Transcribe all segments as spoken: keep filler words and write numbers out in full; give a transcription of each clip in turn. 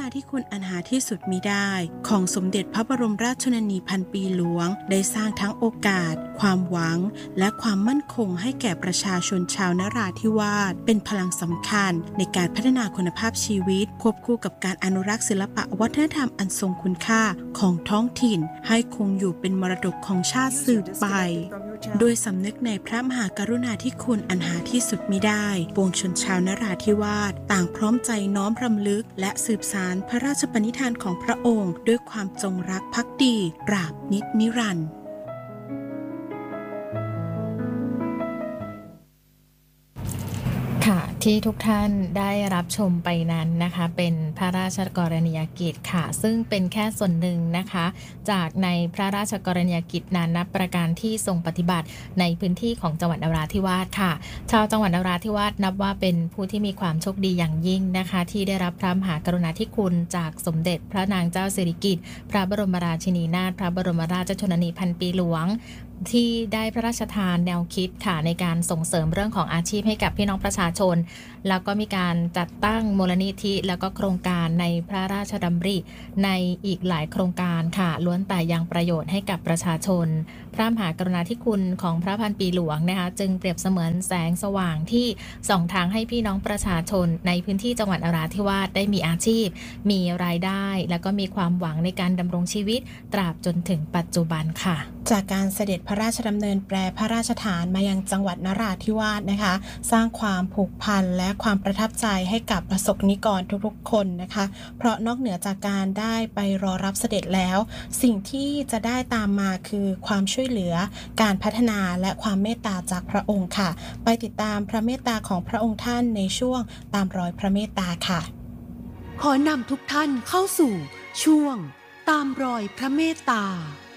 าธิคุณอันหาที่สุดมิได้ของสมเด็จพระบรมราชชนนีพันปีหลวงได้สร้างทั้งโอกาสความหวังและความมั่นคงให้แก่ประชาชนชาวนราธิวาสเป็นพลังสำคัญในการพัฒนาคุณภาพชีวิตควบคู่กับการอนุรักษ์ศิลปะวัฒนธรรมอันทรงคุณค่าของท้องถิ่นให้คงอยู่เป็นมรดกของชาติสืบไปโดยสำนึกในพระมหากรุณาธิคุณอันหาที่สุดมิได้ปวงชนชาวนราธิวาสต่างพร้อมใจน้อมรำลึกและสืบสานพระราชปณิธานของพระองค์ด้วยความจงรักภักดีตราบนิจนิรันดร์ค่ะที่ทุกท่านได้รับชมไปนั้นนะคะเป็นพระราชกรณียกิจค่ะซึ่งเป็นแค่ส่วนหนึ่งนะคะจากในพระราชกรณียกิจนานับประการที่ทรงปฏิบัติในพื้นที่ของจังหวัดนราธิวาสค่ะชาวจังหวัดนราธิวาสนับว่าเป็นผู้ที่มีความโชคดีอย่างยิ่งนะคะที่ได้รับพระมหากรุณาธิคุณจากสมเด็จพระนางเจ้าสิริกิติ์พระบรมราชินีนาถพระบรมราชชนนีพันปีหลวงที่ได้พระราชทานแนวคิดค่ะในการส่งเสริมเรื่องของอาชีพให้กับพี่น้องประชาชนแล้วก็มีการจัดตั้งมูลนิธิแล้วก็โครงการในพระราชดำริในอีกหลายโครงการค่ะล้วนแต่ยังประโยชน์ให้กับประชาชนพระมหากรุณาธิคุณของพระพันปีหลวงนะคะจึงเปรียบเสมือนแสงสว่างที่ส่องทางให้พี่น้องประชาชนในพื้นที่จังหวัดนราธิวาสได้มีอาชีพมีรายได้แล้วก็มีความหวังในการดำรงชีวิตตราบจนถึงปัจจุบันค่ะจากการเสด็จพระราชดำเนินแปรพระราชฐานมายังจังหวัดนราธิวาสนะคะสร้างความผูกพันและความประทับใจให้กับประสบนิกรทุกๆคนนะคะเพราะนอกเหนือจากการได้ไปรอรับเสด็จแล้วสิ่งที่จะได้ตามมาคือความช่วยเหลือการพัฒนาและความเมตตาจากพระองค์ค่ะไปติดตามพระเมตตาของพระองค์ท่านในช่วงตามรอยพระเมตตาค่ะขอนำทุกท่านเข้าสู่ช่วงตามรอยพระเมตตา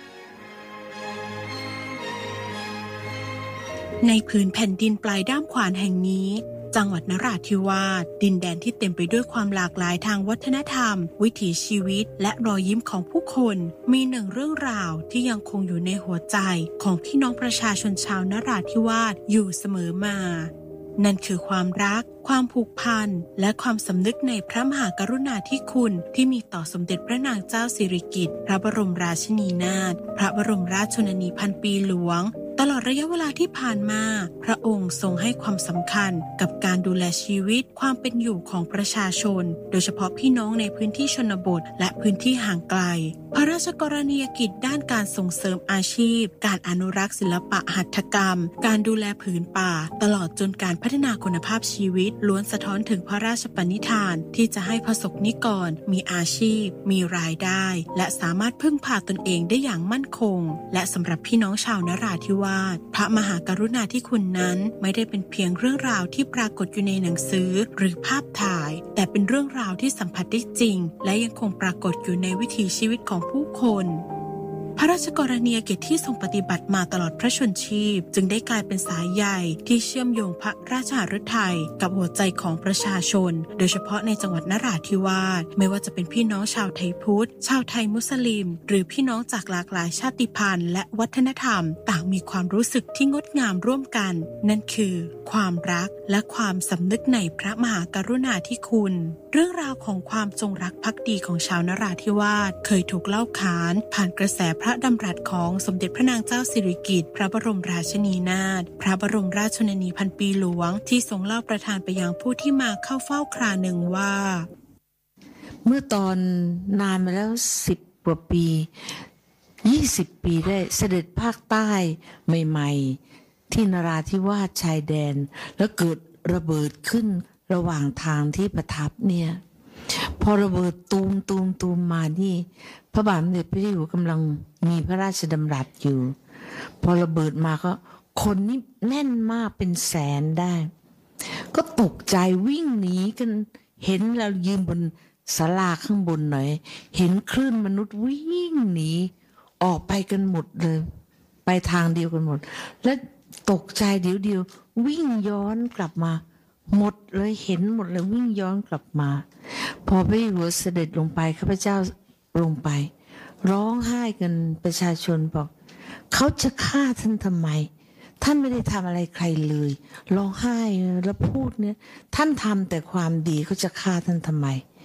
ในผืนแผ่นดินปลายด้ามขวานแห่งนี้จังหวัดนราธิวาสดินแดนที่เต็มไปด้วยความหลากหลายทางวัฒนธรรมวิถีชีวิตและรอยยิ้มของผู้คนมีหนึ่งเรื่องราวที่ยังคงอยู่ในหัวใจของพี่น้องประชาชนชาวนราธิวาสอยู่เสมอมานั่นคือความรักความผูกพันและความสำนึกในพระมหากรุณาธิคุณที่มีต่อสมเด็จพระนางเจ้าสิริกิติ์พระบรมราชินีนาถพระบรมราชชนนีพันปีหลวงตลอดระยะเวลาที่ผ่านมาพระองค์ทรงให้ความสำคัญกับการดูแลชีวิตความเป็นอยู่ของประชาชนโดยเฉพาะพี่น้องในพื้นที่ชนบทและพื้นที่ห่างไกลพระราชกรณียกิจด้านการส่งเสริมอาชีพการอนุรักษ์ศิลปะหัตถกรรมการดูแลผืนป่าตลอดจนการพัฒนาคุณภาพชีวิตล้วนสะท้อนถึงพระราชปณิธานที่จะให้ประสบนิกรมีอาชีพมีรายได้และสามารถพึ่งพาตนเองได้อย่างมั่นคงและสำหรับพี่น้องชาวนราธิวาสพระมหากรุณาธิคุณนั้นไม่ได้เป็นเพียงเรื่องราวที่ปรากฏอยู่ในหนังสือหรือภาพถ่ายแต่เป็นเรื่องราวที่สัมผัสได้จริงและยังคงปรากฏอยู่ในวิถีชีวิตของผู้คนพระราชกรณียกิจที่ทรงปฏิบัติมาตลอดพระชนชีพจึงได้กลายเป็นสายใยที่เชื่อมโยงพระราชหฤทัยกับหัวใจของประชาชนโดยเฉพาะในจังหวัดนราธิวาสไม่ว่าจะเป็นพี่น้องชาวไทยพุทธชาวไทยมุสลิมหรือพี่น้องจากหลากหลายชาติพันธุ์และวัฒนธรรมต่างมีความรู้สึกที่งดงามร่วมกันนั่นคือความรักและความสำนึกในพระมหากรุณาธิคุณเรื่องราวของความจงรักภักดีของชาวนราธิวาสเคยถูกเล่าขานผ่านกระแสพระดำรัสของสมเด็จพระนางเจ้าสิริกิติ์พระบรมราชินีนาถพระบรมราชชนนีพันปีหลวงที่ทรงเล่าประทานไปยังผู้ที่มาเข้าเฝ้าคราหนึ่งว่าเมื่อตอนนานมาแล้วสิบกว่าปียี่สิบปีได้เสด็จภาคใต้ใหม่ๆที่นราธิวาสชายแดนแล้วเกิดระเบิดขึ้นระหว่างทางที่ประทับเนี่ยพอระเบิดตูมตูมตูมมานี่พระบาทสมเด็จพระเจ้าอยู่หัวกำลังมีพระราชดำรัสอยู่พอระเบิดมาก็คนนี่แน่นมากเป็นแสนได้ก็ตกใจวิ่งหนีกันเห็นเรายืนบนศาลาข้างบนหน่อยเห็นคลื่นมนุษย์วิ่งหนีออกไปกันหมดเลยไปทางเดียวกันหมดและตกใจเดี๋ยวเดียววิ่งย้อนกลับมาหมดเลยเห็นหมดเลยวิ่งย้อนกลับมาพอพระเจ้าอยู่หัวเสด็จลงไปข้าพเจ้าลงไปร้องไห้กันประชาชนบอกเขาจะฆ่าท่านทำไมท่านไม่ได้ทำอะไรใครเลยร้องไห้แล้วพูดเนี่ยท่านทำแต่ความดีเขาจะฆ่าท่านทำไม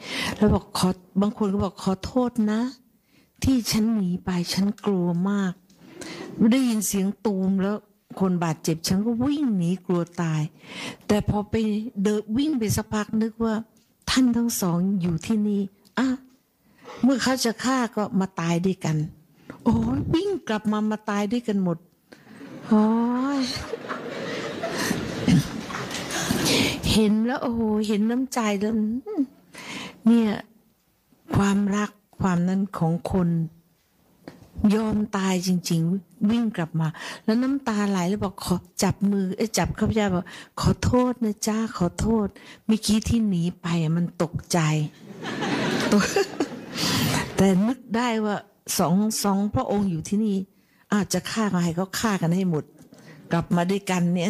แล้วบอกขอบางคนก็บอกขอโทษนะที่ฉันหนีไปฉันกลัวมากได้ยินเสียงตูมแล้วคนบาดเจ็บฉันก็วิ่งหนีกลัวตายแต่พอไปเดินวิ่งไปสักพักนึกว่าท่านทั้งสองอยู่ที่นี่อ่ะเมื่อเขาจะฆ่าก็มาตายด้วยกันโอ้ยวิ่งกลับมามาตายด้วยกันหมดโอ้ยเห็นแล้วโอ้โหเห็นน้ำใจแล้วเนี่ยความรักความนั้นของคนยอมตายจริงๆวิ่งกลับมาแล้วน้ำตาไหลแล้วบอกขอจับมือเอ้จับข้าพเจ้าบอกขอโทษนะจ้าขอโทษเมื่อกี้ที่หนีไปมันตกใจ แต่นึกได้ว่าสองสองพระองค์อยู่ที่นี่อาจจะฆ่าใครก็ฆ่ากันให้หมดกลับมาด้วยกันเนี่ย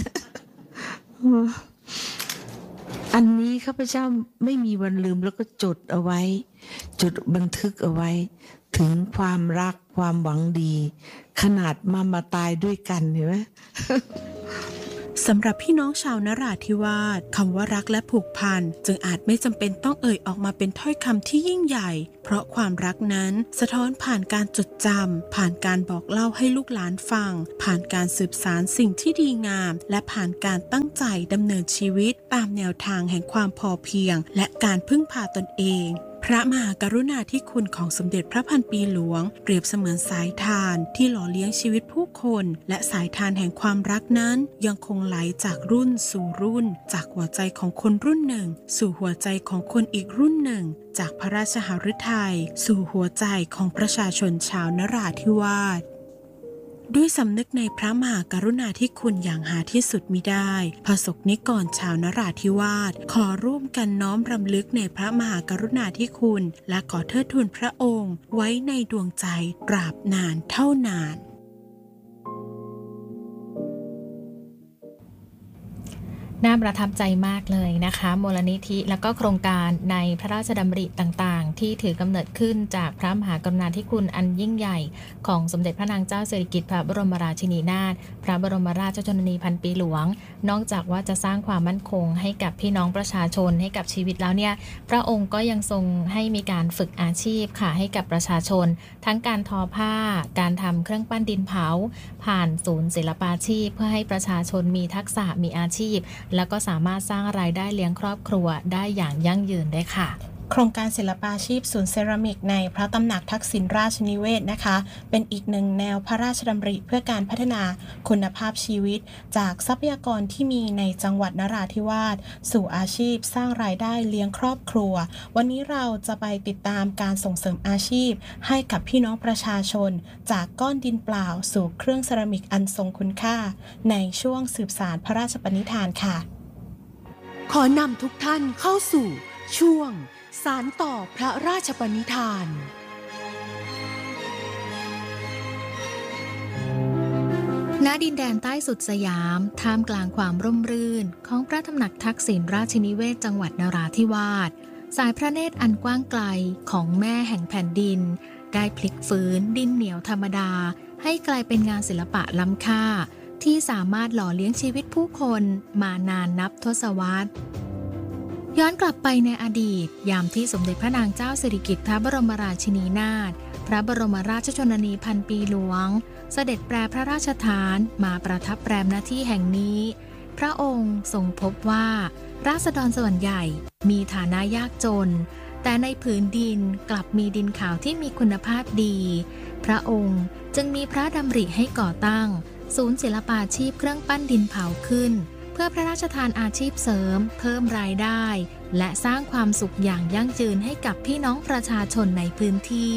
อันนี้ข้าพเจ้าไม่มีวันลืมแล้วก็จดเอาไว้จดบันทึกเอาไว้ถึงความรักความหวังดีขนาดมามาตายด้วยกันเห็นไหมสำหรับพี่น้องชาวนราธิวาสคำว่ารักและผูกพันจึงอาจไม่จำเป็นต้องเอ่ยออกมาเป็นถ้อยคำที่ยิ่งใหญ่เพราะความรักนั้นสะท้อนผ่านการจดจำผ่านการบอกเล่าให้ลูกหลานฟังผ่านการสืบสานสิ่งที่ดีงามและผ่านการตั้งใจดำเนินชีวิตตามแนวทางแห่งความพอเพียงและการพึ่งพาตนเองพระมหากรุณาธิคุณของสมเด็จพระพันปีหลวงเปรียบเสมือนสายทานที่หล่อเลี้ยงชีวิตผู้คนและสายทานแห่งความรักนั้นยังคงไหลจากรุ่นสู่รุ่นจากหัวใจของคนรุ่นหนึ่งสู่หัวใจของคนอีกรุ่นหนึ่งจากพระราชหฤทัยสู่หัวใจของประชาชนชาวนราธิวาสด้วยสำนึกในพระมหากรุณาธิคุณอย่างหาที่สุดมิได้พระสงฆ์นิกรชาวนราธิวาสขอร่วมกันน้อมรำลึกในพระมหากรุณาธิคุณและขอเทิดทูนพระองค์ไว้ในดวงใจตราบนานเท่านานน่าประทับใจมากเลยนะคะมูลนิธิและก็โครงการในพระราชดำริต่างๆที่ถือกำเนิดขึ้นจากพระมหากรุณาธิคุณอันยิ่งใหญ่ของสมเด็จพระนางเจ้าสิริกิติ์พระบรมราชินีนาถพระบรมราชชนนีพันปีหลวงนอกจากว่าจะสร้างความมั่นคงให้กับพี่น้องประชาชนให้กับชีวิตแล้วเนี่ยพระองค์ก็ยังทรงให้มีการฝึกอาชีพค่ะให้กับประชาชนทั้งการทอผ้าการทำเครื่องปั้นดินเผาผ่านศูนย์ศิลปาชีพเพื่อให้ประชาชนมีทักษะมีอาชีพแล้วก็สามารถสร้างรายได้เลี้ยงครอบครัวได้อย่างยั่งยืนได้ค่ะโครงการศิลปาชีพศูนย์เซรามิกในพระตำหนักทักษิณราชนิเวศนะคะเป็นอีกหนึ่งแนวพระราชดำริเพื่อการพัฒนาคุณภาพชีวิตจากทรัพยากรที่มีในจังหวัดนราธิวาสสู่อาชีพสร้างรายได้เลี้ยงครอบครัววันนี้เราจะไปติดตามการส่งเสริมอาชีพให้กับพี่น้องประชาชนจากก้อนดินเปล่าสู่เครื่องเซรามิกอันทรงคุณค่าในช่วงสืบสานพระราชปณิธานค่ะขอนำทุกท่านเข้าสู่ช่วงสานต่อพระราชปณิธานณดินแดนใต้สุดสยามท่ามกลางความร่มรื่นของพระตำหนักทักษิณราชนิเวศจังหวัดนราธิวาสสายพระเนตรอันกว้างไกลของแม่แห่งแผ่นดินได้พลิกฟื้นดินเหนียวธรรมดาให้กลายเป็นงานศิลปะล้ำค่าที่สามารถหล่อเลี้ยงชีวิตผู้คนมานานนับทศวรรษย้อนกลับไปในอดีตยามที่สมเด็จพระนางเจ้าสิริกิติ์พระบรมราชินีนาถพระบรมราชชนนีพันปีหลวงเสด็จแปรพระราชทานมาประทับแรมณที่แห่งนี้พระองค์ทรงพบว่าราษฎรส่วนใหญ่มีฐานะยากจนแต่ในผืนดินกลับมีดินขาวที่มีคุณภาพดีพระองค์จึงมีพระดำริให้ก่อตั้งศูนย์ศิลปาชีพเครื่องปั้นดินเผาขึ้นเพื่อพระราชทานอาชีพเสริมเพิ่มรายได้และสร้างความสุขอย่างยั่งยืนให้กับพี่น้องประชาชนในพื้นที่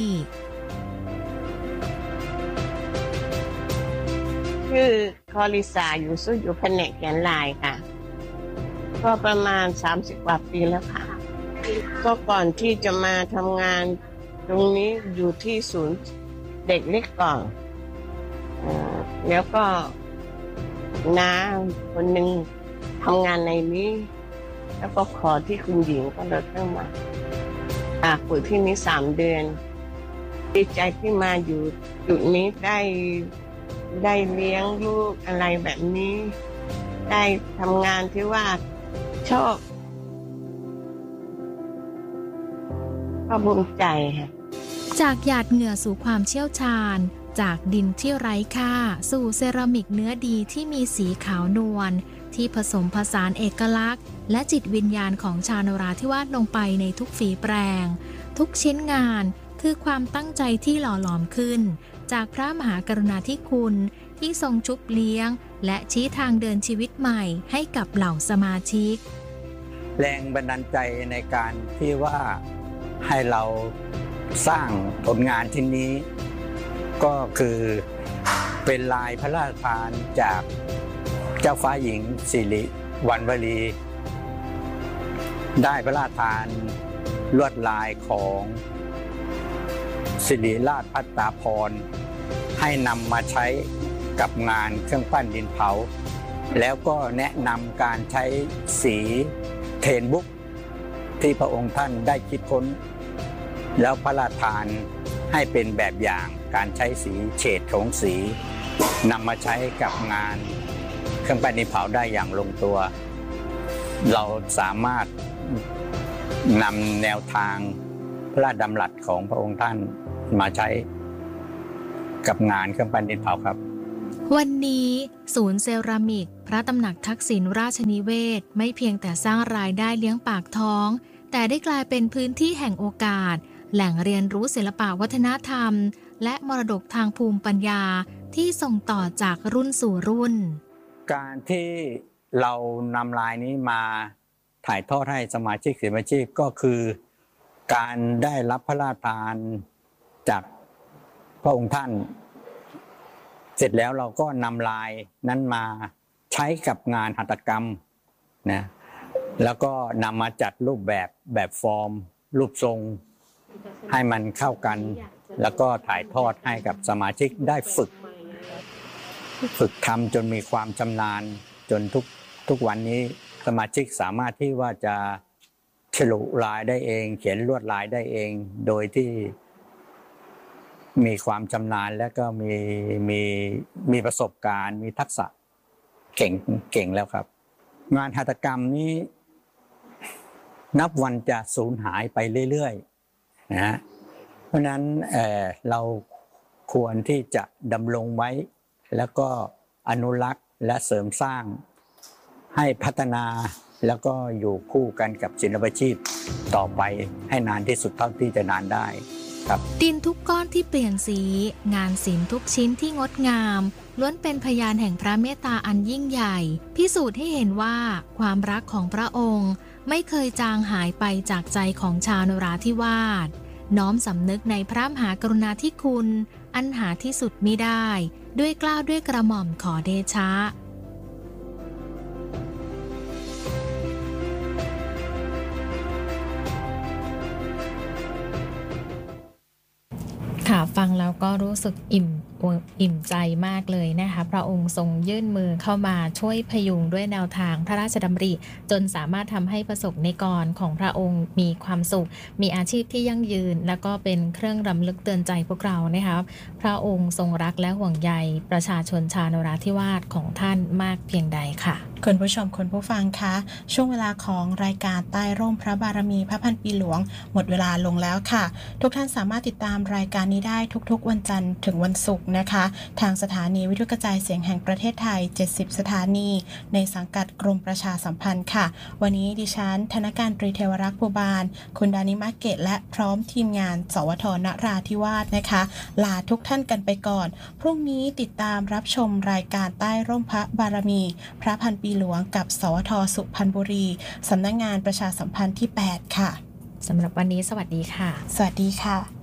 ชื่อคอลิสาอยู่สู้อยู่แผนกแกนลายค่ะก็ประมาณสามสิบกว่าปีแล้วค่ะก็ก่อนที่จะมาทำงานตรงนี้อยู่ที่ศูนย์เด็กเล็กก่อนแล้วก็น้าคนหนึ่งทำงานในนี้แล้วก็ขอที่คุณหญิงก็เลยเข้ามาอ่าฝึกที่นี้สามเดือนดีใจที่มาอยู่จุดนี้ได้ได้เลี้ยงลูกอะไรแบบนี้ได้ทำงานที่ว่าชอบก็ภูมิใจค่ะจากหยาดเหงื่อสู่ความเชี่ยวชาญจากดินที่ไร้ค่าสู่เซรามิกเนื้อดีที่มีสีขาวนวลที่ผสมผสานเอกลักษณ์และจิตวิญญาณของชาวนราธิวาสลงไปในทุกฝีแปรงทุกชิ้นงานคือความตั้งใจที่หล่อหลอมขึ้นจากพระมหากรุณาธิคุณที่ทรงชุบเลี้ยงและชี้ทางเดินชีวิตใหม่ให้กับเหล่าสมาชิกแรงบันดาลใจในการที่ว่าให้เราสร้างผลงานชิ้นนี้ก็คือเป็นลายพระราชทานจากเจ้าฟ้าหญิงสิริวัณวลีได้พระราชทานลวดลายของสิริราชภัตตาภรณ์ให้นำมาใช้กับงานเครื่องปั้นดินเผาแล้วก็แนะนำการใช้สีเทนบุ๊กที่พระองค์ท่านได้คิดค้นแล้วพระราชทานให้เป็นแบบอย่างการใช้สีเฉดของสีนำมาใช้กับงานเครื่องปั้นดินเผาได้อย่างลงตัวเราสามารถนำแนวทางพระราชดำรัสของพระองค์ท่านมาใช้กับงานเครื่องปั้นดินเผาครับวันนี้ศูนย์เซรามิกพระตำหนักทักษิณราชนิเวศน์ไม่เพียงแต่สร้างรายได้เลี้ยงปากท้องแต่ได้กลายเป็นพื้นที่แห่งโอกาสแหล่งเรียนรู้ศิลปวัฒนธรรมและมรดกทางภูมิปัญญาที่ส่งต่อจากรุ่นสู่รุ่นการที่เรานำลายนี้มาถ่ายทอดให้สมาชิกศิลปาชีพก็คือการได้รับพระราชทานจากพระองค์ท่านเสร็จแล้วเราก็นำลายนั้นมาใช้กับงานหัตถกรรมนะแล้วก็นำมาจัดรูปแบบแบบฟอร์มรูปทรงให้มันเข้ากันแล้วก็ถ่ายทอดให้กับสมาชิกได้ฝึกฝึกทำจนมีความชำนาญจนทุกทุกวันนี้สมาชิกสามารถที่ว่าจะฉลุลายได้เองเขียนลวดลายได้เองโดยที่มีความชำนาญและก็มีมีมีประสบการณ์มีทักษะเก่งเก่งแล้วครับงานหัตถกรรมนี้นับวันจะสูญหายไปเรื่อยๆนะฮะเพราะนั้น เอ่อ เราควรที่จะดำรงไว้แล้วก็อนุรักษ์และเสริมสร้างให้พัฒนาแล้วก็อยู่คู่กันกับศิลปาชีพต่อไปให้นานที่สุดเท่าที่จะนานได้ครับดินทุกก้อนที่เปลี่ยนสีงานศิลป์ทุกชิ้นที่งดงามล้วนเป็นพยานแห่งพระเมตตาอันยิ่งใหญ่พิสูจน์ให้เห็นว่าความรักของพระองค์ไม่เคยจางหายไปจากใจของชาวนราธิวาสน้อมสำนึกในพระมหากรุณาธิคุณอันหาที่สุดมิได้ด้วยเกล้าด้วยกระหม่อมขอเดชะค่ะฟังแล้วก็รู้สึกอิ่มอิ่มใจมากเลยนะคะพระองค์ทรงยื่นมือเข้ามาช่วยพยุงด้วยแนวทางพระราชดำริจนสามารถทำให้ประสบนิกรของพระองค์มีความสุขมีอาชีพที่ยั่งยืนแล้วก็เป็นเครื่องรำลึกเตือนใจพวกเรานะคะพระองค์ทรงรักและห่วงใยประชาชนชาวนราธิวาสของท่านมากเพียงใดค่ะคุณผู้ชมคุณผู้ฟังคะช่วงเวลาของรายการใต้ร่มพระบารมีพระพันปีหลวงหมดเวลาลงแล้วค่ะทุกท่านสามารถติดตามรายการนี้ได้ทุกๆวันจันทร์ถึงวันศุกร์นะคะทางสถานีวิทยุกระจายเสียงแห่งประเทศไทยเจ็ดสิบสถานีในสังกัดกรมประชาสัมพันธ์ค่ะวันนี้ดิฉันธนการตรีเทวรักษ์ภูบาลคุณดานิมาเกตและพร้อมทีมงานสวทนราธิวาสนะคะลาทุกท่านกันไปก่อนพรุ่งนี้ติดตามรับชมรายการใต้ร่มพระบารมีพระพันปีหลวงกับสวทสุพรรณบุรีสำนักงานประชาสัมพันธ์ที่แปดค่ะสำหรับวันนี้สวัสดีค่ะสวัสดีค่ะ